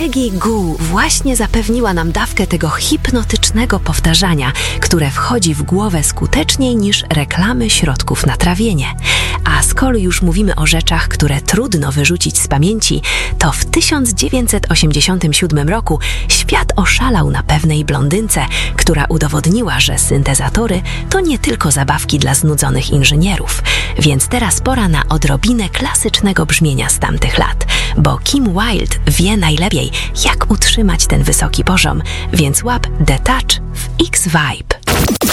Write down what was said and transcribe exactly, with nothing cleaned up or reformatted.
Peggy Gou właśnie zapewniła nam dawkę tego hipnotycznego powtarzania, które wchodzi w głowę skuteczniej niż reklamy środków na trawienie. A skoro już mówimy o rzeczach, które trudno wyrzucić z pamięci, to w tysiąc dziewięćset osiemdziesiątym siódmym roku świat oszalał na pewnej blondynce, która udowodniła, że syntezatory to nie tylko zabawki dla znudzonych inżynierów. Więc teraz pora na odrobinę klasycznego brzmienia z tamtych lat, bo Kim Wilde wie najlepiej, jak utrzymać ten wysoki poziom, więc łap The Touch w X-Vibe.